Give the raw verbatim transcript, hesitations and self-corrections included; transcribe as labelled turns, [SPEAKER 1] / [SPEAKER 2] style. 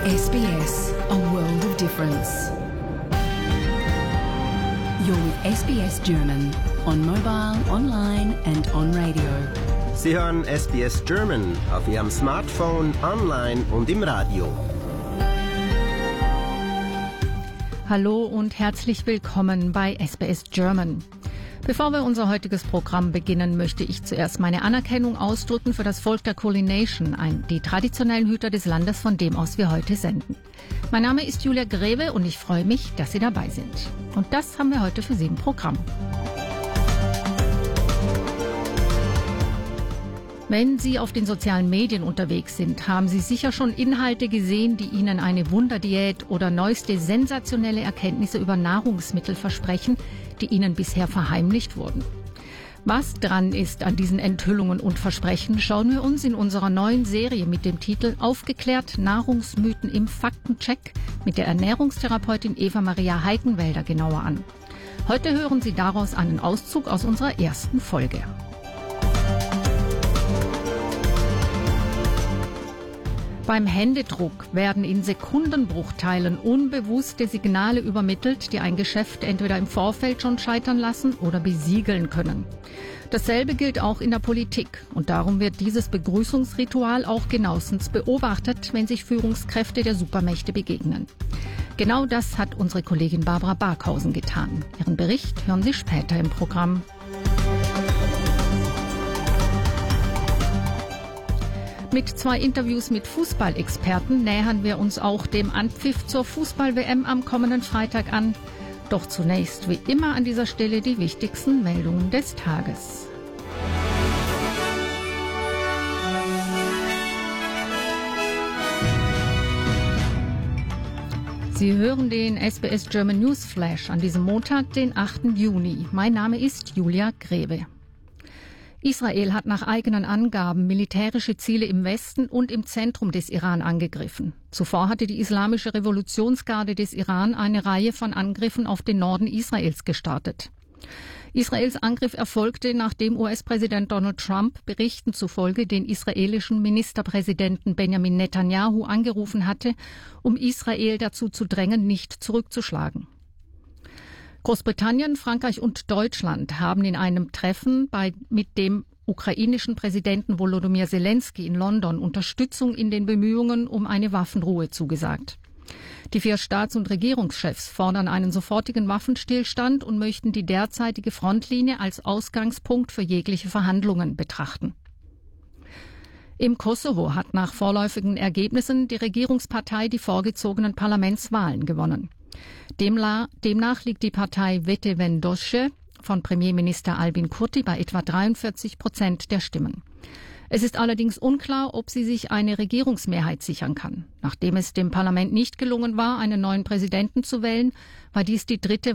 [SPEAKER 1] S B S, a world of difference. You're with S B S German on mobile, online and on radio.
[SPEAKER 2] Sie hören S B S German auf Ihrem Smartphone, online und im Radio.
[SPEAKER 3] Hallo und herzlich willkommen bei S B S German. Bevor wir unser heutiges Programm beginnen, möchte ich zuerst meine Anerkennung ausdrücken für das Volk der Kulin Nation, ein, die traditionellen Hüter des Landes, von dem aus wir heute senden. Mein Name ist Julia Greve und ich freue mich, dass Sie dabei sind. Und das haben wir heute für Sie im Programm. Wenn Sie auf den sozialen Medien unterwegs sind, haben Sie sicher schon Inhalte gesehen, die Ihnen eine Wunderdiät oder neueste sensationelle Erkenntnisse über Nahrungsmittel versprechen, die Ihnen bisher verheimlicht wurden. Was dran ist an diesen Enthüllungen und Versprechen, schauen wir uns in unserer neuen Serie mit dem Titel Aufgeklärt Nahrungsmythen im Faktencheck mit der Ernährungstherapeutin Eva Maria Heikenwälder genauer an. Heute hören Sie daraus einen Auszug aus unserer ersten Folge. Beim Händedruck werden in Sekundenbruchteilen unbewusste Signale übermittelt, die ein Geschäft entweder im Vorfeld schon scheitern lassen oder besiegeln können. Dasselbe gilt auch in der Politik und darum wird dieses Begrüßungsritual auch genauestens beobachtet, wenn sich Führungskräfte der Supermächte begegnen. Genau das hat unsere Kollegin Barbara Barkhausen getan. Ihren Bericht hören Sie später im Programm. Mit zwei Interviews mit Fußballexperten nähern wir uns auch dem Anpfiff zur Fußball-W M am kommenden Freitag an. Doch zunächst wie immer an dieser Stelle die wichtigsten Meldungen des Tages. Sie hören den S B S German News Flash an diesem Montag, den achten Juni. Mein Name ist Julia Greve. Israel hat nach eigenen Angaben militärische Ziele im Westen und im Zentrum des Iran angegriffen. Zuvor hatte die Islamische Revolutionsgarde des Iran eine Reihe von Angriffen auf den Norden Israels gestartet. Israels Angriff erfolgte, nachdem U S-Präsident Donald Trump Berichten zufolge den israelischen Ministerpräsidenten Benjamin Netanyahu angerufen hatte, um Israel dazu zu drängen, nicht zurückzuschlagen. Großbritannien, Frankreich und Deutschland haben in einem Treffen bei, mit dem ukrainischen Präsidenten Volodymyr Zelensky in London Unterstützung in den Bemühungen um eine Waffenruhe zugesagt. Die vier Staats- und Regierungschefs fordern einen sofortigen Waffenstillstand und möchten die derzeitige Frontlinie als Ausgangspunkt für jegliche Verhandlungen betrachten. Im Kosovo hat nach vorläufigen Ergebnissen die Regierungspartei die vorgezogenen Parlamentswahlen gewonnen. Demnach liegt die Partei Vetëvendosje von Premierminister Albin Kurti bei etwa dreiundvierzig Prozent der Stimmen. Es ist allerdings unklar, ob sie sich eine Regierungsmehrheit sichern kann. Nachdem es dem Parlament nicht gelungen war, einen neuen Präsidenten zu wählen, war dies die dritte